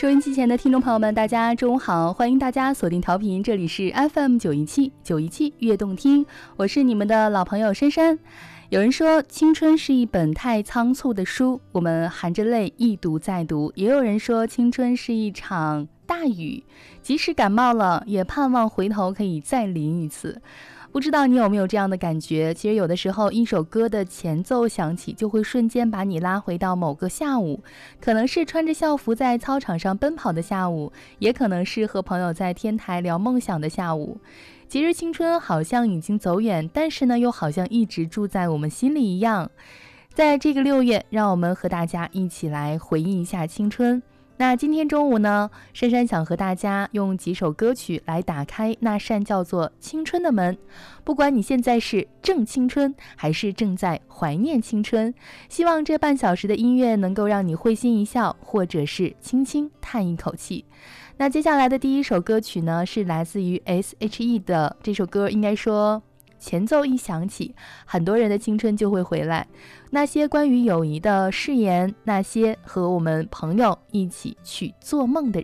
收音机前的听众朋友们，大家中午好，欢迎大家锁定调频，这里是 FM917悦动听，我是你们的老朋友珊珊。有人说青春是一本太仓促的书，我们含着泪一读再读，也有人说青春是一场大雨，即使感冒了也盼望回头可以再淋一次。不知道你有没有这样的感觉，其实有的时候一首歌的前奏响起，就会瞬间把你拉回到某个下午，可能是穿着校服在操场上奔跑的下午，也可能是和朋友在天台聊梦想的下午。其实青春好像已经走远，但是呢又好像一直住在我们心里一样。在这个6月，让我们和大家一起来回忆一下青春。那今天中午呢，珊珊想和大家用几首歌曲来打开那扇叫做青春的门。不管你现在是正青春，还是正在怀念青春，希望这半小时的音乐能够让你会心一笑，或者是轻轻叹一口气。那接下来的第一首歌曲呢，是来自于 S.H.E 的这首歌，应该说前奏一响起，很多人的青春就会回来。那些关于友谊的誓言，那些和我们朋友一起去做梦的